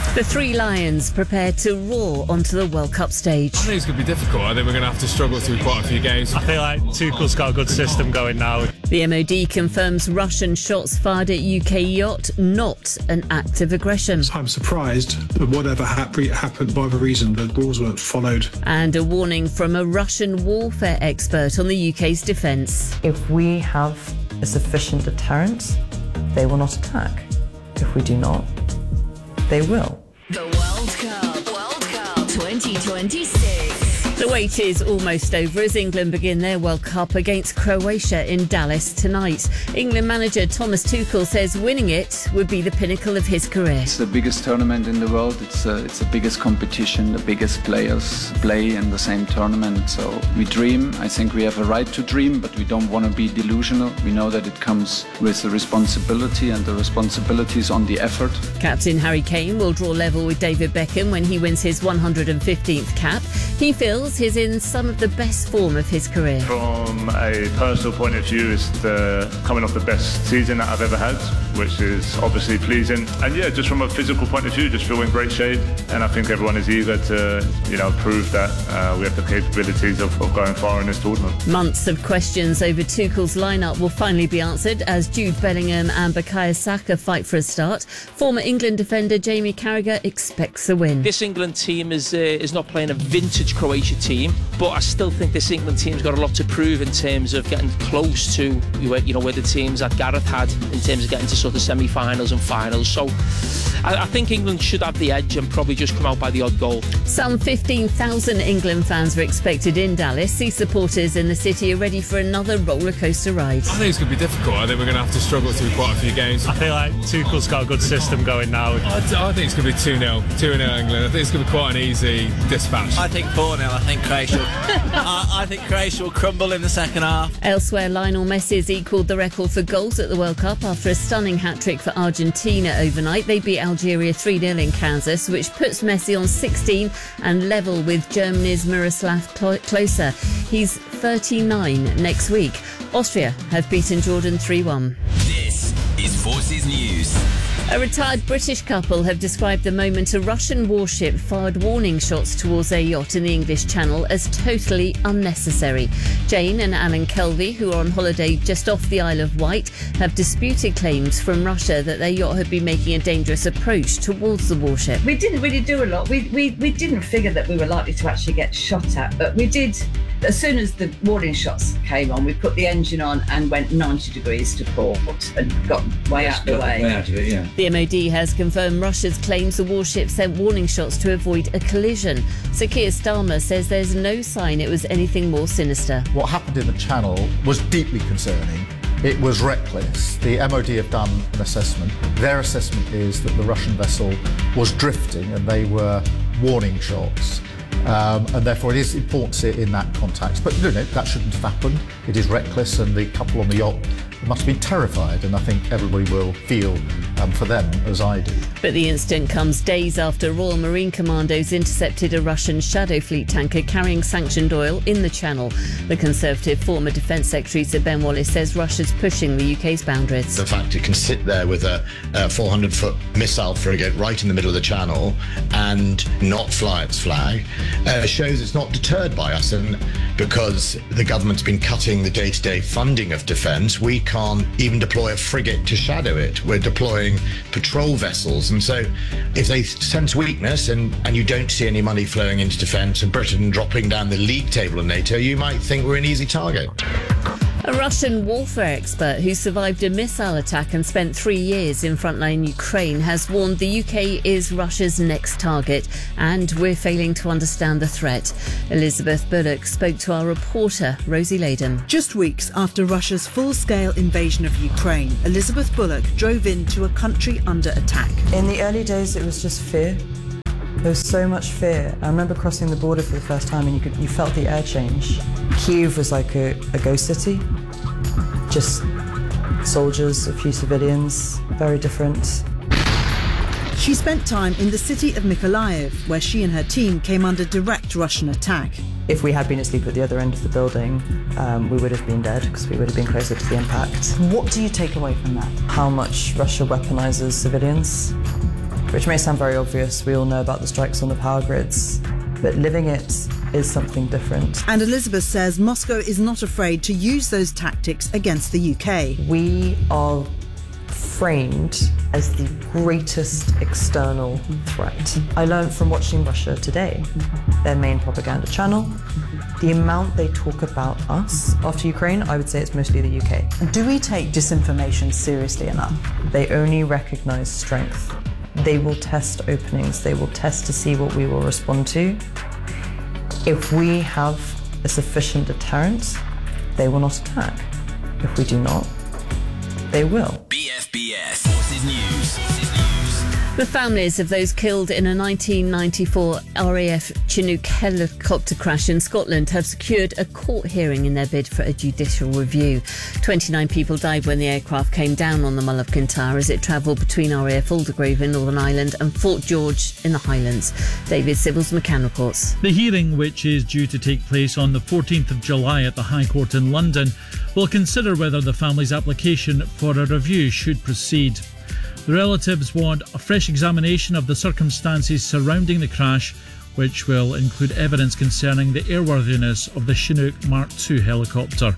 The Three Lions prepare to roar onto the World Cup stage. I think it's going to be difficult. I think we're going to have to struggle through quite a few games. I feel like Tuchel's got a good system going now. The MOD confirms Russian shots fired at UK yacht not an act of aggression. I'm surprised that whatever happened, whatever reason, the rules weren't followed. And a warning from a Russian warfare expert on the UK's defence. If we have a sufficient deterrent, they will not attack. If we do not, they will. The World Cup 2026. The wait is almost over as England begin their World Cup against Croatia in Dallas tonight. England manager Thomas Tuchel says winning it would be the pinnacle of his career. It's the biggest tournament in the world. It's the biggest competition. The biggest players play in the same tournament. So we dream. I think we have a right to dream, but we don't want to be delusional. We know that it comes with the responsibility, and the responsibility is on the effort. Captain Harry Kane will draw level with David Beckham when he wins his 115th cap. He feels he's in some of the best form of his career. From a personal point of view, it's coming off the best season that I've ever had, which is obviously pleasing. And yeah, just from a physical point of view, just feel in great shape. And I think everyone is eager to, prove that we have the capabilities of going far in this tournament. Months of questions over Tuchel's lineup will finally be answered as Jude Bellingham and Bukayo Saka fight for a start. Former England defender Jamie Carragher expects a win. This England team is not playing a vintage Croatia team, but I still think this England team's got a lot to prove in terms of getting close to where the teams that Gareth had in terms of getting to sort of semi-finals and finals. So I think England should have the edge and probably just come out by the odd goal. Some 15,000 England fans are expected in Dallas. Sea supporters in the city are ready for another rollercoaster ride. I think it's going to be difficult. I think we're going to have to struggle through quite a few games. I feel like Tuchel's got a good system going now. I think it's going to be 2-0 England. I think it's going to be quite an easy dispatch. I think 4-0. I think Croatia will crumble in the second half. Elsewhere, Lionel Messi has equalled the record for goals at the World Cup after a stunning hat-trick for Argentina overnight. They beat Algeria 3-0 in Kansas, which puts Messi on 16 and level with Germany's Miroslav Klose. He's 39 next week. Austria have beaten Jordan 3-1. This is Forces News. A retired British couple have described the moment a Russian warship fired warning shots towards their yacht in the English Channel as totally unnecessary. Jane and Alan Kelvey, who are on holiday just off the Isle of Wight, have disputed claims from Russia that their yacht had been making a dangerous approach towards the warship. We didn't really do a lot. We didn't figure that we were likely to actually get shot at, but we did. As soon as the warning shots came on, we put the engine on and went 90 degrees to port and got way out the way. Way out of it, yeah. The MOD has confirmed Russia's claims the warship sent warning shots to avoid a collision. Sir Keir Starmer says there's no sign it was anything more sinister. What happened in the Channel was deeply concerning. It was reckless. The MOD have done an assessment. Their assessment is that the Russian vessel was drifting and they were warning shots. And therefore it is important to see it in that context. But that shouldn't have happened. It is reckless, and the couple on the yacht must have been terrified, and I think everybody will feel for them as I do. But the incident comes days after Royal Marine Commandos intercepted a Russian Shadow Fleet tanker carrying sanctioned oil in the Channel. The Conservative former Defence Secretary Sir Ben Wallace says Russia's pushing the UK's boundaries. The fact it can sit there with a 400-foot missile frigate right in the middle of the Channel and not fly its flag shows it's not deterred by us, and because the government's been cutting the day-to-day funding of defence, we can't even deploy a frigate to shadow it. We're deploying patrol vessels, and so if they sense weakness and you don't see any money flowing into defence and Britain dropping down the league table of NATO, you might think we're an easy target. A Russian warfare expert who survived a missile attack and spent 3 years in frontline Ukraine has warned the UK is Russia's next target, and we're failing to understand the threat. Elizabeth Bullock spoke to our reporter, Rosie Laden. Just weeks after Russia's full-scale invasion of Ukraine, Elizabeth Bullock drove into a country under attack. In the early days, it was just fear. There was so much fear. I remember crossing the border for the first time and you felt the air change. Kyiv was like a ghost city. Just soldiers, a few civilians, very different. She spent time in the city of Mykolaiv, where she and her team came under direct Russian attack. If we had been asleep at the other end of the building, we would have been dead because we would have been closer to the impact. What do you take away from that? How much Russia weaponizes civilians. which may sound very obvious. We all know about the strikes on the power grids, but living it is something different. And Elizabeth says Moscow is not afraid to use those tactics against the UK. We are framed as the greatest external threat. I learned from watching Russia Today, their main propaganda channel. The amount they talk about us after Ukraine, I would say it's mostly the UK. Do we take disinformation seriously enough? They only recognise strength. They will test openings. They will test to see what we will respond to. If we have a sufficient deterrent, they will not attack. If we do not, they will. BFBS Forces News. The families of those killed in a 1994 RAF Chinook helicopter crash in Scotland have secured a court hearing in their bid for a judicial review. 29 people died when the aircraft came down on the Mull of Kintyre as it travelled between RAF Aldergrave in Northern Ireland and Fort George in the Highlands. David Sybil's McCann reports. The hearing, which is due to take place on the 14th of July at the High Court in London, will consider whether the family's application for a review should proceed. The relatives want a fresh examination of the circumstances surrounding the crash, which will include evidence concerning the airworthiness of the Chinook Mark II helicopter.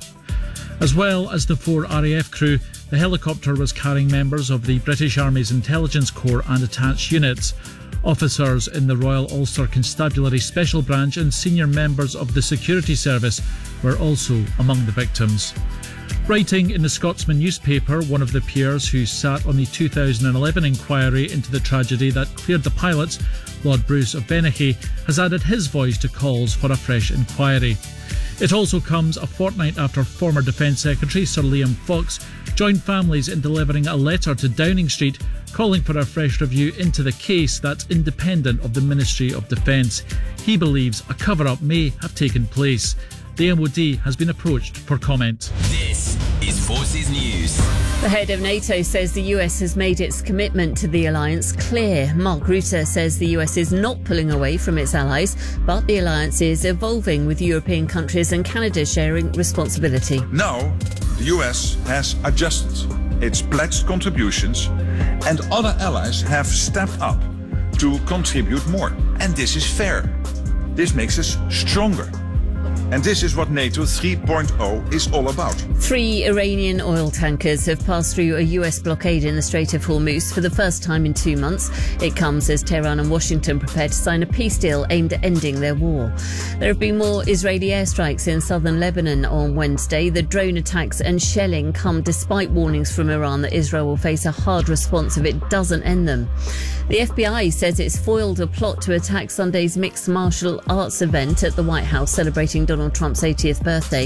As well as the 4 RAF crew, the helicopter was carrying members of the British Army's Intelligence Corps and attached units. Officers in the Royal Ulster Constabulary Special Branch and senior members of the Security Service were also among the victims. Writing in the Scotsman newspaper, one of the peers who sat on the 2011 inquiry into the tragedy that cleared the pilots, Lord Bruce of Benachie, has added his voice to calls for a fresh inquiry. It also comes a fortnight after former Defence Secretary Sir Liam Fox joined families in delivering a letter to Downing Street calling for a fresh review into the case that's independent of the Ministry of Defence. He believes a cover-up may have taken place. The MOD has been approached for comment. This is Forces News. The head of NATO says the US has made its commitment to the alliance clear. Mark Rutte says the US is not pulling away from its allies, but the alliance is evolving with European countries and Canada sharing responsibility. Now, the US has adjusted its pledged contributions and other allies have stepped up to contribute more. And this is fair. This makes us stronger. And this is what NATO 3.0 is all about. 3 Iranian oil tankers have passed through a US blockade in the Strait of Hormuz for the first time in 2 months. It comes as Tehran and Washington prepare to sign a peace deal aimed at ending their war. There have been more Israeli airstrikes in southern Lebanon on Wednesday. The drone attacks and shelling come despite warnings from Iran that Israel will face a hard response if it doesn't end them. The FBI says it's foiled a plot to attack Sunday's mixed martial arts event at the White House celebrating Donald Trump's 80th birthday.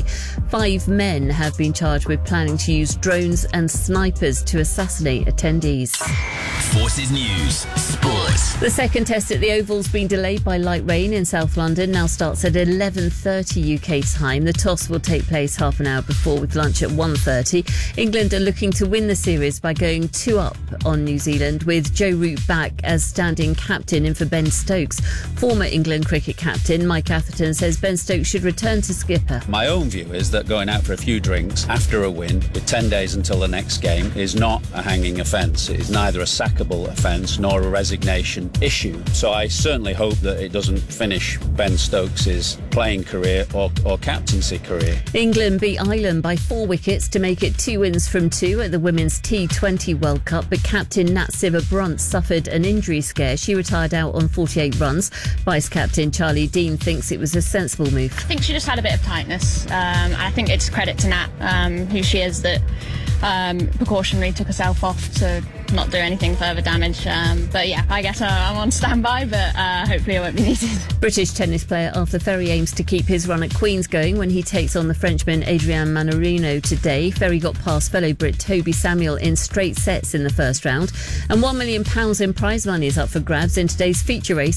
5 men have been charged with planning to use drones and snipers to assassinate attendees. Forces News Sports. The second test at the Oval's been delayed by light rain in South London. Now starts at 11:30 UK time. The toss will take place half an hour before, with lunch at 1:30. England are looking to win the series by going 2-up on New Zealand, with Joe Root back as standing captain in for Ben Stokes. Former England cricket captain Mike Atherton says Ben Stokes should return to skipper. My own view is that going out for a few drinks after a win with 10 days until the next game is not a hanging offence. It is neither a sackable offence nor a resignation issue. So I certainly hope that it doesn't finish Ben Stokes' playing career or captaincy career. England beat Ireland by 4 wickets to make it 2 wins from 2 at the Women's T20 World Cup, but captain Nat Sciver-Brunt suffered an injury scare. She retired out on 48 runs. Vice-captain Charlie Dean thinks it was a sensible move. I think she just had a bit of tightness. I think it's credit to Nat, who she is, that precautionary took herself off to not do anything further damage. But yeah, I guess I'm on standby, but hopefully it won't be needed. British tennis player Arthur Ferry aims to keep his run at Queen's going when he takes on the Frenchman Adrian Manarino today. Ferry got past fellow Brit Toby Samuel in straight sets in the first round. And £1 million in prize money is up for grabs in today's feature race